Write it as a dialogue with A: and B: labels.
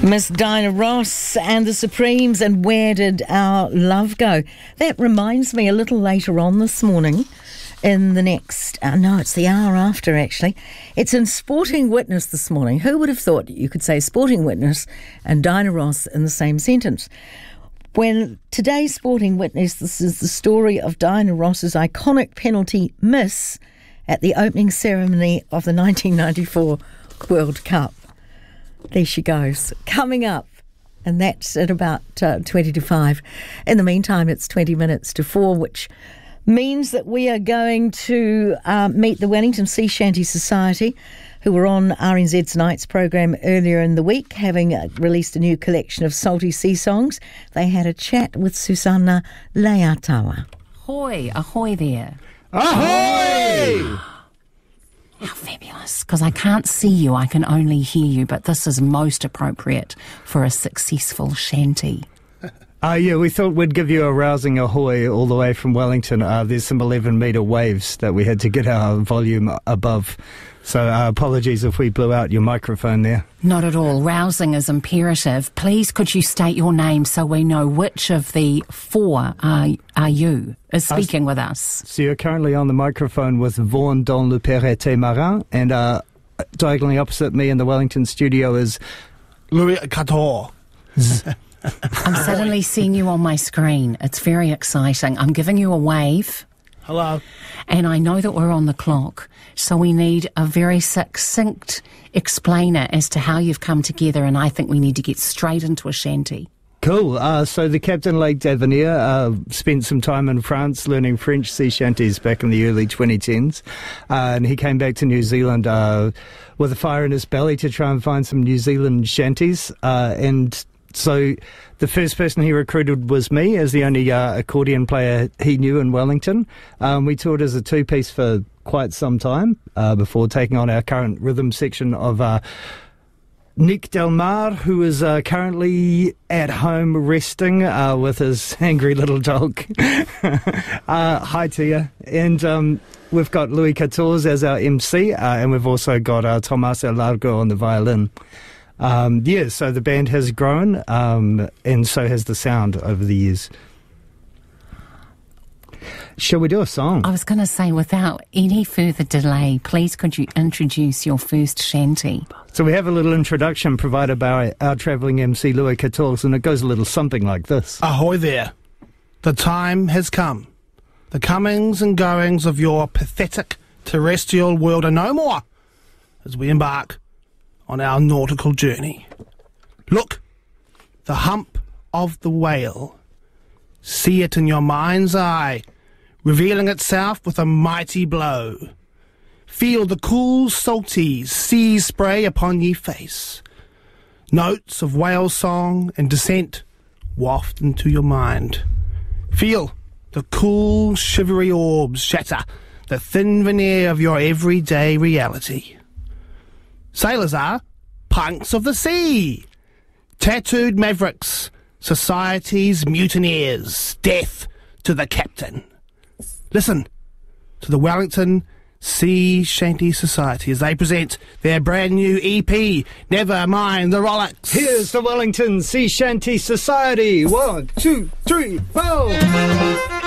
A: Miss Dinah Ross and the Supremes, and Where Did Our Love Go? That reminds me, a little later on this morning, in the next, it's the hour after actually, it's in Sporting Witness this morning. Who would have thought you could say Sporting Witness and Dinah Ross in the same sentence? When today's Sporting Witness, this is the story of Dinah Ross's iconic penalty miss at the opening ceremony of the 1994 World Cup. There she goes, coming up, and that's at about 20 to 5. In the meantime, it's 20 minutes to 4, which means that we are going to meet the Wellington Sea Shanty Society, who were on RNZ's Nights program earlier in the week, having released a new collection of salty sea songs. They had a chat with Susanna Leatawa.
B: Ahoy, ahoy there.
C: Ahoy!
B: How fabulous, because I can't see you, I can only hear you, but this is most appropriate for a successful shanty.
C: Yeah, we thought we'd give you a rousing ahoy all the way from Wellington. There's some 11-metre waves that we had to get our volume above. So apologies if we blew out your microphone there.
B: Not at all. Rousing is imperative. Please, could you state your name so we know which of the four are you is speaking with us?
C: So you're currently on the microphone with Vaughan dans le Perrette Marin, and diagonally opposite me in the Wellington studio is
D: Louis Cator.
B: I'm suddenly seeing you on my screen. It's very exciting. I'm giving you a wave.
D: Hello.
B: And I know that we're on the clock, so we need a very succinct explainer as to how you've come together, and I think we need to get straight into a shanty.
C: Cool. So the Captain Lake d'Avenir spent some time in France learning French sea shanties back in the early 2010s. And he came back to New Zealand with a fire in his belly to try and find some New Zealand shanties. And so the first person he recruited was me as the only accordion player he knew in Wellington. We toured as a two-piece for quite some time before taking on our current rhythm section of Nick Delmar, who is currently at home resting with his angry little dog. Hi to you. And we've got Louis Cator as our MC, and we've also got Tommaso Largo on the violin. So the band has grown, and so has the sound over the years. Shall we do a song?
B: I was going to say, without any further delay, please could you introduce your first shanty?
C: So we have a little introduction provided by our travelling MC, Louis Cator, and it goes a little something like this.
D: Ahoy there. The time has come. The comings and goings of your pathetic terrestrial world are no more as we embark on our nautical journey. Look, the hump of the whale. See it in your mind's eye, revealing itself with a mighty blow. Feel the cool, salty sea spray upon ye face. Notes of whale song and descent waft into your mind. Feel the cool, shivery orbs shatter the thin veneer of your everyday reality. Sailors are punks of the sea, tattooed mavericks, society's mutineers, death to the captain. Listen to the Wellington Sea Shanty Society as they present their brand new EP, Never Mind the Rolex.
C: Here's the Wellington Sea Shanty Society. 1, 2, 3, 4.